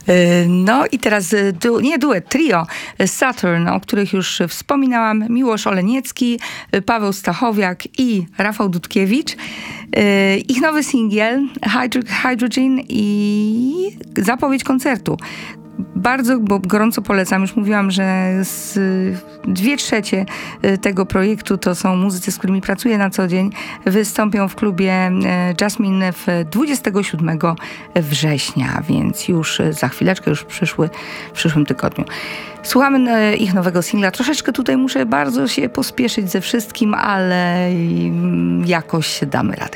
No i teraz trio Saturn, o których już wspominałam. Miłosz Oleniecki, Paweł Stachowiak i Rafał Dudkiewicz. Ich nowy singiel Hydrogen i zapowiedź koncertu. Bardzo gorąco polecam. Już mówiłam, że z 2/3 tego projektu to są muzycy, z którymi pracuję na co dzień. Wystąpią w klubie Jasmine 27 września, więc już za chwileczkę, już w przyszłym tygodniu. Słuchamy ich nowego singla. Troszeczkę tutaj muszę bardzo się pospieszyć ze wszystkim, ale jakoś damy radę.